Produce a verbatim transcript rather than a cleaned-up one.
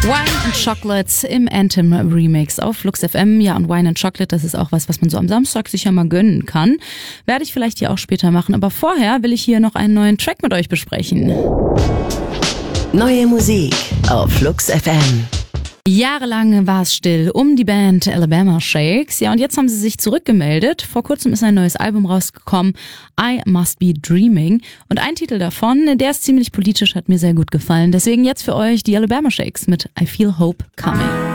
Wine and Chocolate im Anthem Remix auf Flux F M. Ja, und Wine and Chocolate, das ist auch was, was man so am Samstag sicher mal gönnen kann. Werde ich vielleicht hier auch später machen. Aber vorher will ich hier noch einen neuen Track mit euch besprechen. Neue Musik auf Flux F M. Jahrelang war es still um die Band Alabama Shakes. Ja, und jetzt haben sie sich zurückgemeldet. Vor kurzem ist ein neues Album rausgekommen, I Must Be Dreaming. Und ein Titel davon, der ist ziemlich politisch, hat mir sehr gut gefallen. Deswegen jetzt für euch die Alabama Shakes mit I Feel Hope Coming.